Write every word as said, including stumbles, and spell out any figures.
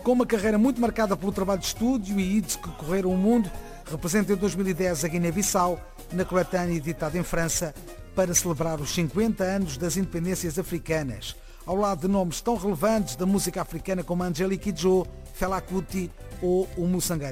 Com uma carreira muito marcada pelo trabalho de estúdio e hits que correram o mundo, representa em dois mil e dez a Guiné-Bissau, na coletânea editada em França, para celebrar os cinquenta anos das independências africanas, ao lado de nomes tão relevantes da música africana como Angélique Kidjo, Fela Kuti ou o Moussangari.